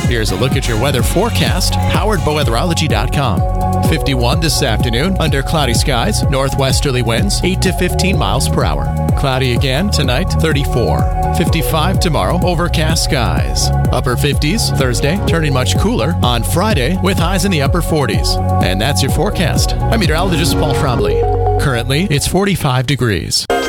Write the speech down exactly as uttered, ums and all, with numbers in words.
Here's a look at your weather forecast, powered by weatherology dot com. fifty-one this afternoon, under cloudy skies, northwesterly winds, eight to fifteen miles per hour. Cloudy again tonight, thirty-four. fifty-five tomorrow, overcast skies. Upper fifties Thursday, turning much cooler on Friday with highs in the upper forties. And that's your forecast. I'm meteorologist Paul Trombley. Currently, it's forty-five degrees.